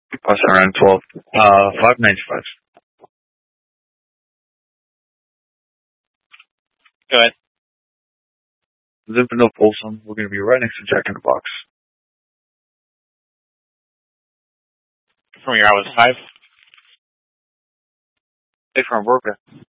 Cost around 595. Go ahead. Zipping up Folsom. We're going to be right next to Jack in the Box. From your hours 5? Hey, from Broker.